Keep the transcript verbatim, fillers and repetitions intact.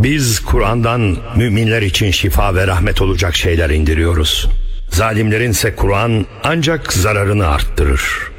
Biz Kur'an'dan müminler için şifa ve rahmet olacak şeyler indiriyoruz. Zalimlerinse Kur'an ancak zararını arttırır.